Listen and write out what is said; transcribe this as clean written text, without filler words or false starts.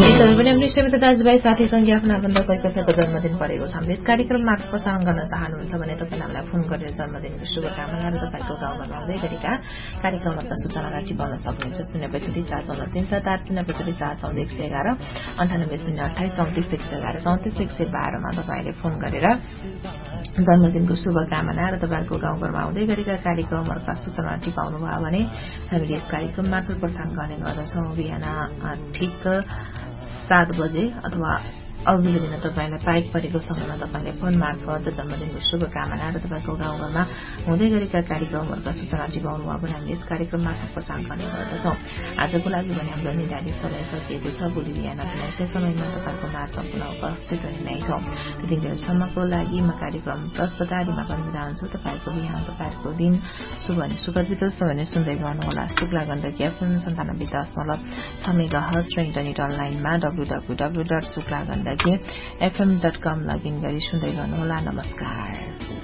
निश्चित दाजुभाइ साथी संज्ञा आफ्ना आफन्त कोही कसैको जन्मदिन परेको छ यस कार्यक्रम मार्फत प्रसारण गर्न चाहनुहुन्छ भने तपाईँ हामीलाई फोन गरेर जन्मदिनको शुभकामना र तपाईँको गाउँघरमा आउँदै गरेका कार्यक्रमका सूचनालाई टिपाउन सक्नुहुन्छ 0654074 मा तपाईँले फोन गरेर जन्मदिनको शुभकामना र तपाईँको गाउँघरमा आउँदै गरेका कार्यक्रमहरूका सूचना टिपाउनु भयो भने हामीले यस कार्यक्रम मार्फत प्रसारण गर्ने गर्दछौं बिहान ठिक 7 बजे अथवा अघिल्लो दिन तपाईलाई पाइक परेको समयमा तपाईले फोन मार्फत जन्मदिनको शुभकामना र तपाईको गाउँघरमा हुँदै गरेका कार्यक्रमहरूका सूचना टिपाउनु भयो भने हामीले यस कार्यक्रम मार्फत प्रसारण गर्ने गर्दछौं आजको लागि भने हाम्रो निर्धारित समय सकिएको छ भोलि बिहान यसै समयमा तपाईको माझमा पुनः उपस्थित हुने नै छौं त्यतिन्जेलसम्मको लागि म कार्यक्रम प्रस्तुता रिमा पनि बिदा हुन्छु तपाईको बिहान तपाईको दिन शुभ अनि सुखद बितोस् भने सुन्दै गर्नुहोला शुक्ला गण्डकी FM 97.6 मेगाहर्ज र इन्टरनेट अनलाइनमा www.suklagandaki fm.com लगइन गरी सुन्दै गर्नुहोला नमस्कार